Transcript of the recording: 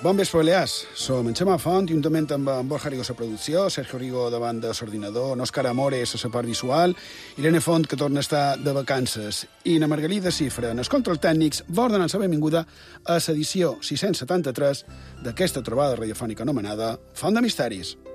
Bon vespre, Balears. Som en Xemà Font, juntament amb en Borja Rigo a la producció, Sergio Rigo davant de l'ordinador, Òscar Amores a la part visual, Irene Font, que torna a estar de vacances, i na Margalida Cifra, en els controls tècnics, va donar la benvinguda a l'edició 673 d'aquesta trobada radiofònica anomenada Font de Misteris.